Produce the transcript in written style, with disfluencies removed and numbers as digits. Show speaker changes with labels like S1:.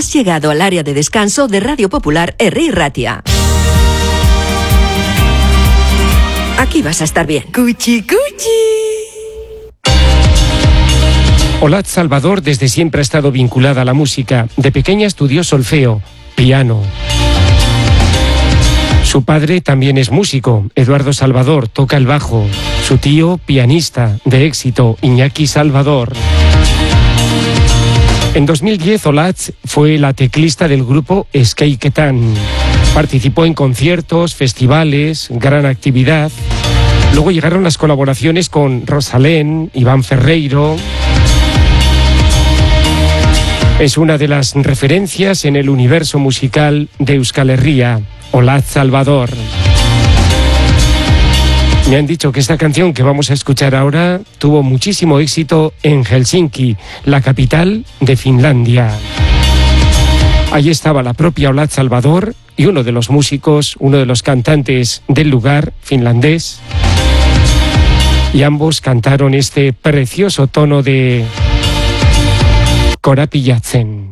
S1: Has llegado al área de descanso de Radio Popular Herri Ratia. Aquí vas a estar bien. ¡Cuchi, cuchi!
S2: Olat Salvador desde siempre ha estado vinculada a la música. De pequeña estudió solfeo, piano. Su padre también es músico, Eduardo Salvador, toca el bajo. Su tío, pianista de éxito, Iñaki Salvador. En 2010, Olat fue la teclista del grupo Skeiketan. Participó en conciertos, festivales, gran actividad. Luego llegaron las colaboraciones con Rosalén, Iván Ferreiro. Es una de las referencias en el universo musical de Euskal Herria, Olat Salvador. Me han dicho que esta canción que vamos a escuchar ahora tuvo muchísimo éxito en Helsinki, la capital de Finlandia. Allí estaba la propia Olat Salvador y uno de los músicos, uno de los cantantes del lugar, finlandés. Y ambos cantaron este precioso tono de Korapilatzen.